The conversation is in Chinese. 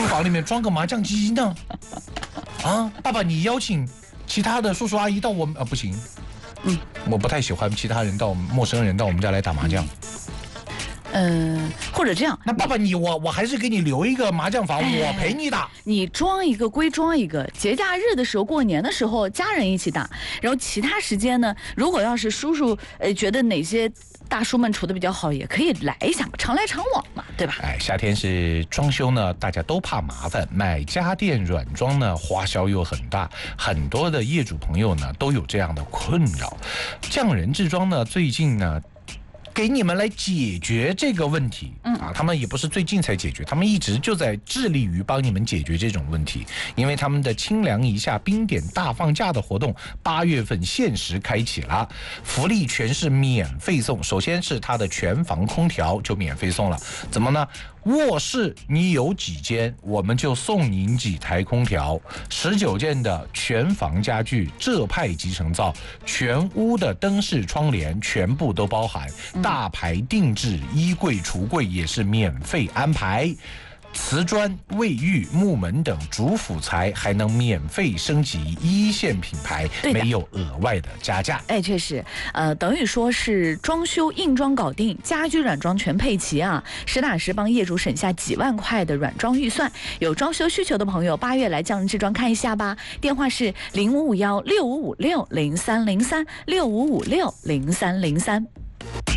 书房里面装个麻将机呢？啊，爸爸，你邀请其他的叔叔阿姨到我们不行，我不太喜欢其他人陌生人到我们家来打麻将。 或者这样， 那爸爸我还是给你留一个麻将房，我陪你打。 你装一个归装一个，节假日的时候、过年的时候，家人一起打。然后其他时间呢，如果要是叔叔觉得哪些大叔们处得比较好，也可以来一下，常来常往嘛，对吧？ 夏天是装修呢，大家都怕麻烦，买家电软装呢花销又很大，很多的业主朋友呢都有这样的困扰。匠人制装呢，最近呢，给你们来解决这个问题他们也不是最近才解决，他们一直就在致力于帮你们解决这种问题。因为他们的清凉一下冰点大放假的活动8月份限时开启了，福利全是免费送。首先是它的全房空调就免费送了，怎么呢？卧室你有几间，我们就送您几台空调，19件的全房家具浙派集成灶，全屋的灯饰窗帘全部都包含，大牌定制衣柜橱柜也是免费安排。瓷砖、卫浴、木门等主辅材还能免费升级一线品牌，没有额外的加价。 确实，等于说是装修硬装搞定，家居软装全配齐啊，实打实帮业主省下几万块的软装预算。有装修需求的朋友，8月来匠人制装看一下吧。电话是05516556030365560303。